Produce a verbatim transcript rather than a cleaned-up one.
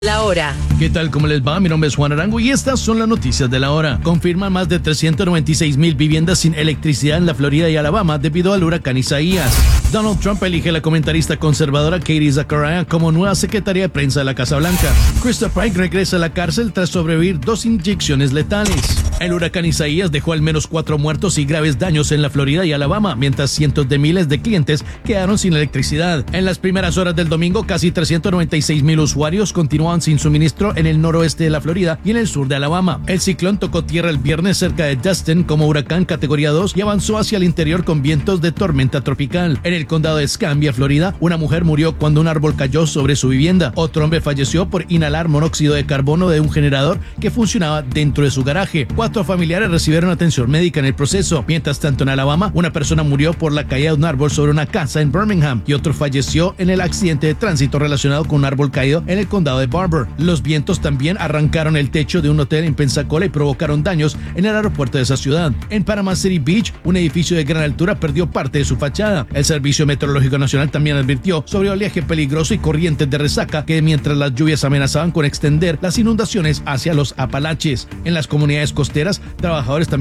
La hora. ¿Qué tal? ¿Cómo les va? Mi nombre es Juan Arango y estas son las noticias de la hora. Confirman más de trescientos noventa y seis mil viviendas sin electricidad en la Florida y Alabama debido al huracán Isaías. Donald Trump elige a la comentarista conservadora Katie Zachariah como nueva secretaria de prensa de la Casa Blanca. Krista Pike regresa a la cárcel tras sobrevivir dos inyecciones letales. El huracán Isaías dejó al menos cuatro muertos y graves daños en la Florida y Alabama, mientras cientos de miles de clientes quedaron sin electricidad. En las primeras horas del domingo, casi trescientos noventa y seis mil usuarios continuaban sin suministro en el noroeste de la Florida y en el sur de Alabama. El ciclón tocó tierra el viernes cerca de Destin como huracán categoría dos y avanzó hacia el interior con vientos de tormenta tropical. En el condado de Escambia, Florida, una mujer murió cuando un árbol cayó sobre su vivienda. Otro hombre falleció por inhalar monóxido de carbono de un generador que funcionaba dentro de su garaje. Cuatro familiares recibieron atención médica en el proceso. Mientras tanto, en Alabama, una persona murió por la caída de un árbol sobre una casa en Birmingham y otro falleció en el accidente de tránsito relacionado con un árbol caído en el condado de Barber. Los vientos también arrancaron el techo de un hotel en Pensacola y provocaron daños en el aeropuerto de esa ciudad. En Panama City Beach, un edificio de gran altura perdió parte de su fachada. El Servicio Meteorológico Nacional también advirtió sobre oleaje peligroso y corrientes de resaca que mientras las lluvias amenazaban con extender las inundaciones hacia los Apalaches. En las comunidades costeras, trabajadores también